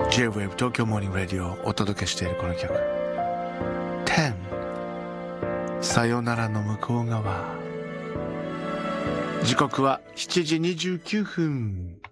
J-Wave 東京モーニングラディオをお届けしているこの曲 10 さよならの向こう側。時刻は7時29分。